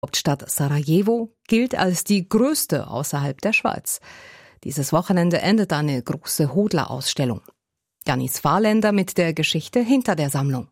Hauptstadt Sarajevo gilt als die größte außerhalb der Schweiz. Dieses Wochenende endet eine große Hodler-Ausstellung. Janis Fahrländer mit der Geschichte hinter der Sammlung.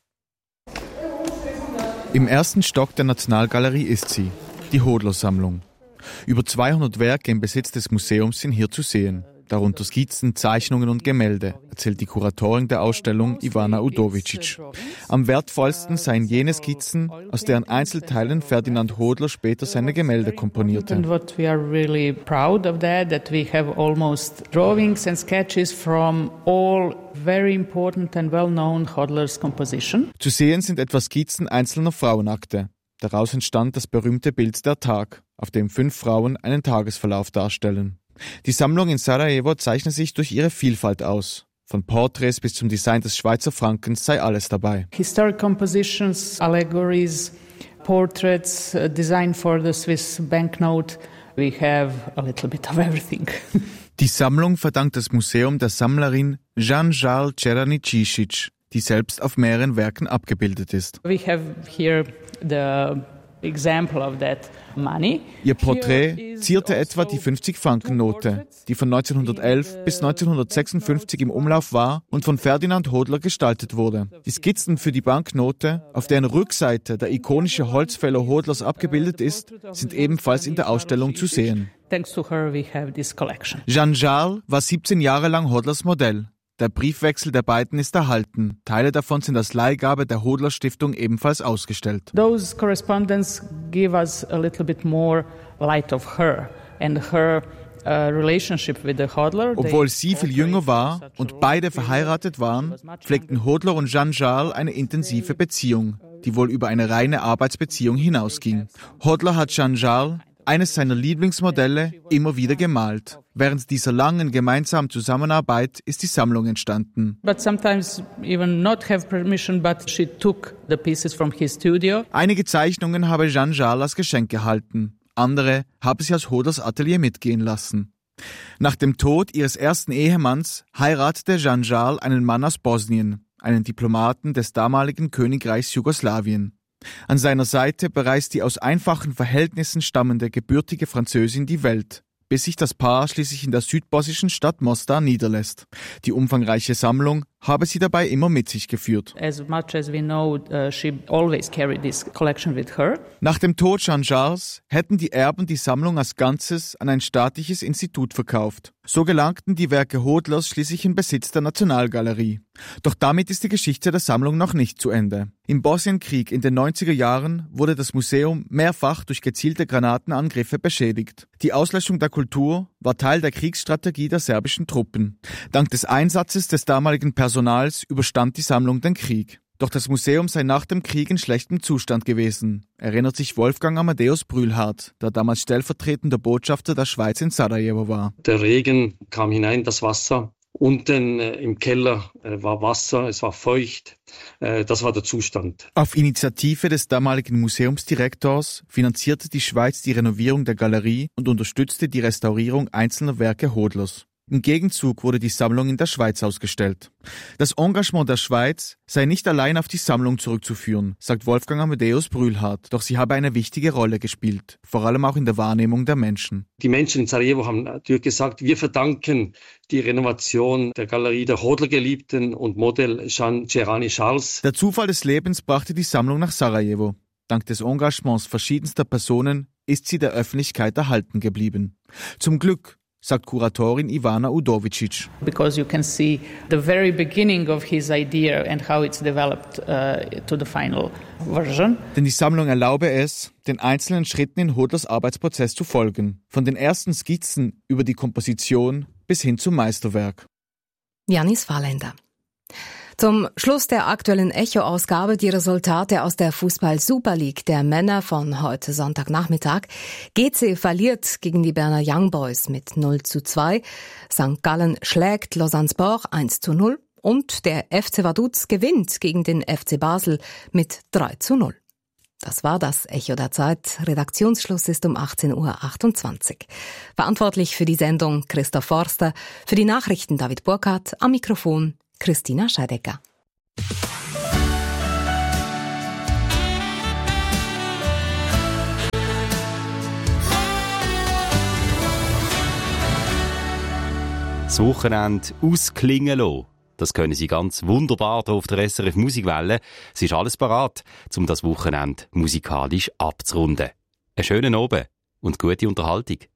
Im ersten Stock der Nationalgalerie ist sie, die Hodler-Sammlung. Über 200 Werke im Besitz des Museums sind hier zu sehen. Darunter Skizzen, Zeichnungen und Gemälde, erzählt die Kuratorin der Ausstellung Ivana Udovicic. Am wertvollsten seien jene Skizzen, aus deren Einzelteilen Ferdinand Hodler später seine Gemälde komponierte. And what we are really proud of that we have almost drawings and sketches from all very important and well-known Hodler's composition. Zu sehen sind etwa Skizzen einzelner Frauenakte. Daraus entstand das berühmte Bild Der Tag, auf dem 5 Frauen einen Tagesverlauf darstellen. Die Sammlung in Sarajevo zeichnet sich durch ihre Vielfalt aus. Von Porträts bis zum Design des Schweizer Frankens sei alles dabei. Historic compositions, allegories, portraits, design for the Swiss banknote. We have a little bit of everything. Die Sammlung verdankt das Museum der Sammlerin Jan-Charles Čeraničišić, die selbst auf mehreren Werken abgebildet ist. We have here the example of that money. Ihr Porträt zierte etwa die 50-Franken-Note, die von 1911 bis 1956 im Umlauf war und von Ferdinand Hodler gestaltet wurde. Die Skizzen für die Banknote, auf deren Rückseite der ikonische Holzfäller Hodlers abgebildet ist, sind ebenfalls in der Ausstellung zu sehen. Thanks to her we have this collection. Jan-Charles war 17 Jahre lang Hodlers Modell. Der Briefwechsel der beiden ist erhalten. Teile davon sind als Leihgabe der Hodler Stiftung ebenfalls ausgestellt. Those correspondence give us a little bit more light of her and her relationship with the Hodler. Obwohl sie viel jünger war und beide verheiratet waren, pflegten Hodler und Jan-Charles eine intensive Beziehung, die wohl über eine reine Arbeitsbeziehung hinausging. Hodler hat Jan-Charles, eines seiner Lieblingsmodelle, immer wieder gemalt. Während dieser langen gemeinsamen Zusammenarbeit ist die Sammlung entstanden. But sometimes even not have permission, but she took the pieces from his studio. Einige Zeichnungen habe Jan-Charles als Geschenk erhalten. Andere habe sie aus Hodlers Atelier mitgehen lassen. Nach dem Tod ihres ersten Ehemanns heiratete Jan-Charles einen Mann aus Bosnien, einen Diplomaten des damaligen Königreichs Jugoslawien. An seiner Seite bereist die aus einfachen Verhältnissen stammende gebürtige Französin die Welt, bis sich das Paar schließlich in der südbosnischen Stadt Mostar niederlässt. Die umfangreiche Sammlung habe sie dabei immer mit sich geführt. As much as we know, she always carried this collection with her. Nach dem Tod Jan-Charles hätten die Erben die Sammlung als Ganzes an ein staatliches Institut verkauft. So gelangten die Werke Hodlers schließlich in Besitz der Nationalgalerie. Doch damit ist die Geschichte der Sammlung noch nicht zu Ende. Im Bosnienkrieg in den 90er Jahren wurde das Museum mehrfach durch gezielte Granatenangriffe beschädigt. Die Auslöschung der Kultur war Teil der Kriegsstrategie der serbischen Truppen. Dank des Einsatzes des damaligen Personals überstand die Sammlung den Krieg. Doch das Museum sei nach dem Krieg in schlechtem Zustand gewesen, erinnert sich Wolfgang Amadeus Brühlhardt, der damals stellvertretender Botschafter der Schweiz in Sarajevo war. Der Regen kam hinein, das Wasser. Unten im Keller war Wasser, es war feucht. Das war der Zustand. Auf Initiative des damaligen Museumsdirektors finanzierte die Schweiz die Renovierung der Galerie und unterstützte die Restaurierung einzelner Werke Hodlers. Im Gegenzug wurde die Sammlung in der Schweiz ausgestellt. Das Engagement der Schweiz sei nicht allein auf die Sammlung zurückzuführen, sagt Wolfgang Amadeus Brühlhardt, doch sie habe eine wichtige Rolle gespielt, vor allem auch in der Wahrnehmung der Menschen. Die Menschen in Sarajevo haben natürlich gesagt, wir verdanken die Renovation der Galerie der Hodler-Geliebten und Modell Jan Čeraničić. Der Zufall des Lebens brachte die Sammlung nach Sarajevo. Dank des Engagements verschiedenster Personen ist sie der Öffentlichkeit erhalten geblieben. Zum Glück, sagt Kuratorin Ivana Udovicic. Because you can see the very beginning of his idea and how it's developed to the final version. Denn die Sammlung erlaube es, den einzelnen Schritten in Hodlers Arbeitsprozess zu folgen. Von den ersten Skizzen über die Komposition bis hin zum Meisterwerk. Janis Fahrländer. Zum Schluss der aktuellen Echo-Ausgabe die Resultate aus der Fußball-Super League der Männer von heute Sonntagnachmittag. GC verliert gegen die Berner Young Boys mit 0:2. St. Gallen schlägt Lausanne Sport 1:0 und der FC Vaduz gewinnt gegen den FC Basel mit 3:0. Das war das Echo der Zeit. Redaktionsschluss ist um 18:28 Uhr. Verantwortlich für die Sendung Christoph Forster, für die Nachrichten David Burkhardt, am Mikrofon Christina Scheidecker. Das Wochenende ausklingen lassen. Das können Sie ganz wunderbar hier auf der SRF Musikwelle. Es ist alles parat, um das Wochenende musikalisch abzurunden. Einen schönen Abend und gute Unterhaltung.